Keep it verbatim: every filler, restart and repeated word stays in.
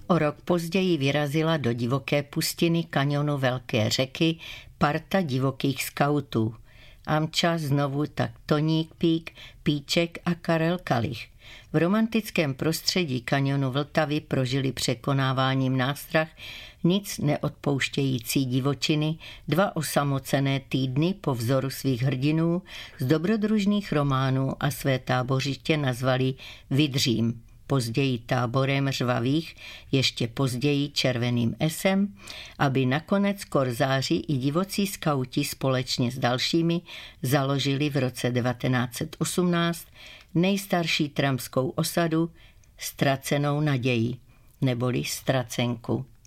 O rok později vyrazila do divoké pustiny kanionu Velké řeky parta divokých skautů. Amča, znovu tak Toník Pík, Píček a Karel Kalich. V romantickém prostředí kanionu Vltavy prožili překonáváním nástrah nic neodpouštějící divočiny dva osamocené týdny po vzoru svých hrdinů z dobrodružných románů a své tábořiště nazvali Vydřím, později Táborem řvavých, ještě později Červeným esem, aby nakonec korzáři i divocí skauti společně s dalšími založili v roce devatenáct set osmnáct nejstarší tramskou osadu Ztracenou naději, neboli Ztracenku.